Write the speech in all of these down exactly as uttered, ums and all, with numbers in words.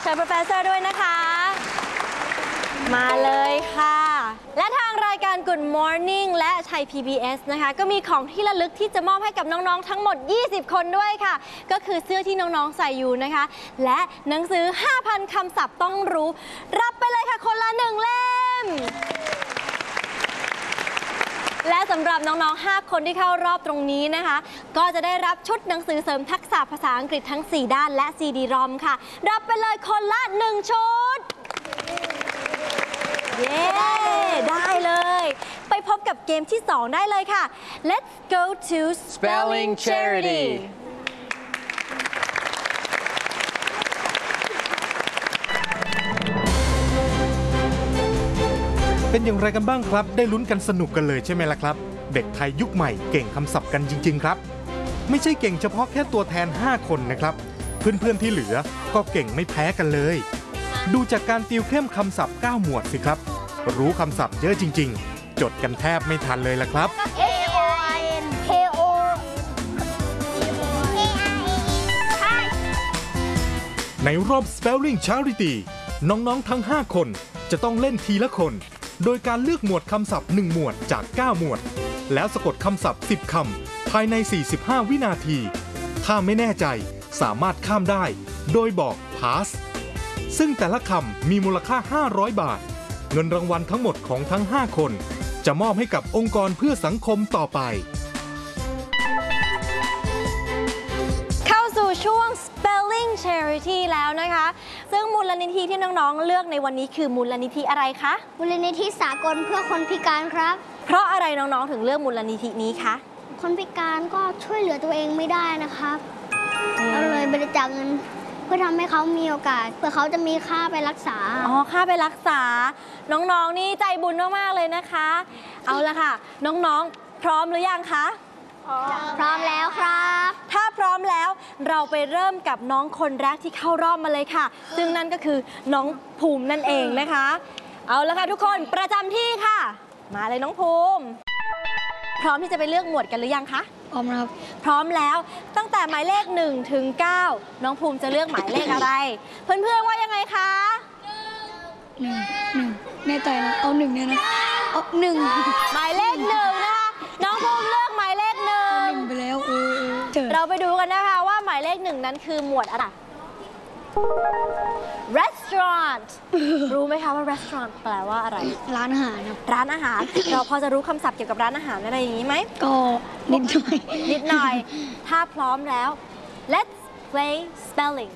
ชิญโปรเฟสเซอร์ด้วยนะคะมาเลยค่ะและทางรายการ Good Morning และไทย พี บี เอส นะคะก็มีของที่ระลึกที่จะมอบให้กับน้องๆทั้งหมดยี่สิบคนด้วยค่ะก็คือเสื้อที่น้องๆใส่อยู่นะคะและหนังสือ ห้าพัน คำศัพท์ต้องรู้รับไปเลยค่ะคนละหนึ่งเล่มและสำหรับน้องๆห้าคนที่เข้ารอบตรงนี้นะคะก็จะได้รับชุดหนังสือเสริมทักษะภาษาอังกฤษทั้งสี่ด้านและ ซี ดี รอม ค่ะรับไปเลยคนละหนึ่งชุดเย้ได้เลยไปพบกับเกมที่สองได้เลยค่ะ Let's go to Spelling Charity เป็นอย่างไรกันบ้างครับได้ลุ้นกันสนุกกันเลยใช่ไหมล่ะครับเด็กไทยยุคใหม่เก่งคำศัพท์กันจริงๆครับไม่ใช่เก่งเฉพาะแค่ตัวแทนห้าคนนะครับเพื่อนๆที่เหลือก็เก่งไม่แพ้กันเลยดูจากการติวเข้มคำศัพท์เก้าหมวดสิครับรู้คำศัพท์เยอะจริงๆจดกันแทบไม่ทันเลยล่ะครับ A O I N K O ในรอบ Spelling Charity น้องๆทั้งห้าคนจะต้องเล่นทีละคนโดยการเลือกหมวดคำศัพท์หนึ่งหมวดจากเก้าหมวดแล้วสะกดคำศัพท์สิบคำภายในสี่สิบห้าวินาทีถ้าไม่แน่ใจสามารถข้ามได้โดยบอก pass ซึ่งแต่ละคำมีมูลค่าห้าร้อยบาทเงินรางวัลทั้งหมดของทั้งห้าคนจะมอบให้กับองค์กรเพื่อสังคมต่อไปเข้าสู่ช่วง Spelling Charity แล้วนะคะซึ่งมูลนิธิที่น้องๆเลือกในวันนี้คือมูลนิธิอะไรคะมูลนิธิสากลเพื่อคนพิการครับเพราะอะไรน้องๆถึงเลือกมูลนิธินี้คะคนพิการก็ช่วยเหลือตัวเองไม่ได้นะครับเราเลยบริจาคเงินเพื่อทำให้เขามีโอกาสเพื่อเขาจะมีค่าไปรักษาอ๋อค่าไปรักษาน้องๆนี่ใจบุญมากๆเลยนะคะเอาละค่ะน้องๆพร้อมหรือยังคะพร้อมแล้วครับถ้าพร้อมแล้วเราไปเริ่มกับน้องคนแรกที่เข้ารอบมาเลยค่ะซึ่งนั่นก็คือน้องภูมินั่นเองนะคะเอาละค่ะทุกคนประจำที่ค่ะมาเลยน้องภูมิพร้อมที่จะไปเลือกหมวดกันหรือยังคะพร้อมครับพร้อมแล้วตั้งแต่หมายเลขหนึ่งถึงเก้าน้องภูมิจะเลือกหมายเลขอะไรเพื่อนๆว่ายังไงคะหนึ่งหนึ่งแน่ใจนะเอาหนึ่งเนี่ยนะเอาหนึ่งหมายเลขหนึ่งนะคะน้องภูมิเลือกหมายเลขหนึ่งไปแล้วเออเราไปดูกันนะคะว่าหมายเลขหนึ่งนั้นคือหมวดอะไร restaurant รู้ไหมคะว่า restaurant แปลว่าอะไรร้านอาหารครับร้านอาหารเราพอจะรู้คำศัพท์เกี่ยวกับร้านอาหารอะไรอย่างนี้ไหมก็นิดหน่อยนิดหน่อยถ้าพร้อมแล้ว let's play spelling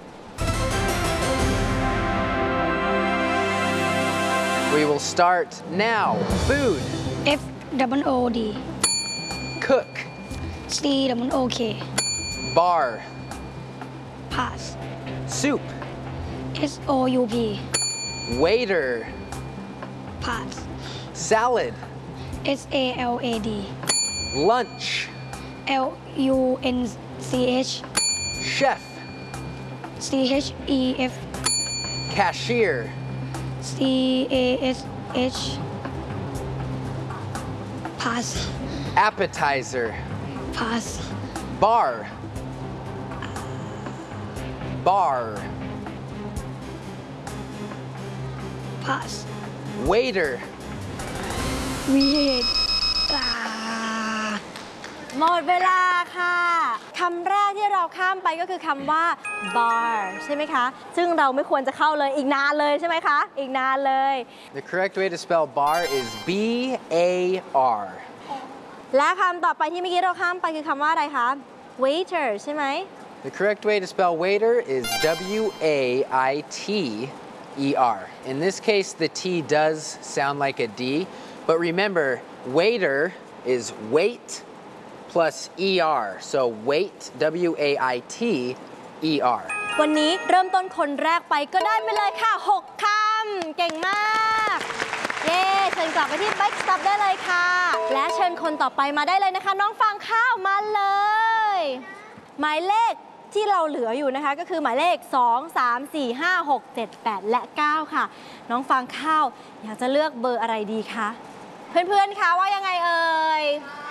We will start now. Food. F double O D. Cook. C double O K. Bar. Pass. Soup. S O U P. Waiter. Pass. Salad. S A L A D. Lunch. L U N C H. Chef. C H E F. Cashier. C A S H. Pass. Appetizer. Pass. Bar. Bar. Pass. Waiter. Wait. หมดเวลาค่ะคำแรกที่เราข้ามไปก็คือคำว่า bar ใช่ไหมคะซึ่งเราไม่ควรจะเข้าเลยอีกนานเลยใช่ไหมคะอีกนานเลย The correct way to spell bar is B A R และคำต่อไปที่เมื่อกี้เราข้ามไปคือคำว่าอะไรคะ waiter ใช่ไหม The correct way to spell waiter is W A I T E R. In this case, the T does sound like a D, but remember, waiter is wait plus E R. So wait, W A I T E R. วันนี้เริ่มต้นคนแรกไปก็ได้ไปเลยค่ะหกคำเก่งมากเย้เชิญกลับไปที่ Bike Stop ได้เลยค่ะและเชิญคนต่อไปมาได้เลยนะคะน้องฟางข้าวมาเลยหมายเลขที่เราเหลืออยู่นะคะก็คือหมายเลขสอง สาม สี่ ห้า หก เจ็ด แปดและเก้าค่ะน้องฟางข้าวอยากจะเลือกเบอร์อะไรดีคะเพื่อนๆคะว่ายังไงเอ่ย